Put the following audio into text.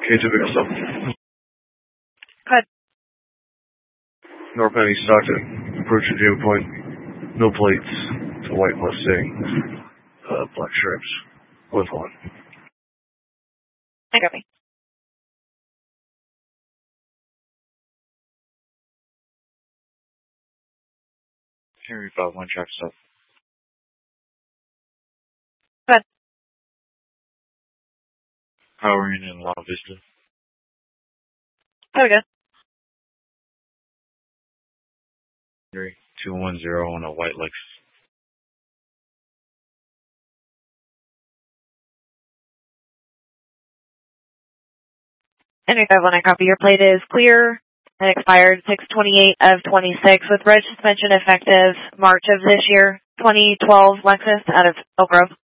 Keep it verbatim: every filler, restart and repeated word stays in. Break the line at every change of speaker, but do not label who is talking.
K two Big Stop.
Good.
North Penny Stockton. Approach your jam point. No plates. It's a white Mustang. Uh, black stripes. With one.
I got me.
Henry five one track stop.
Good.
Powering in La Vista.
There we go.
Henry two one zero on a white Lexus.
Henry five one, I copy. Your plate is clear and expired six twenty-eight of twenty-six with road suspension effective March of this year. twenty twelve Lexus out of Elk Grove.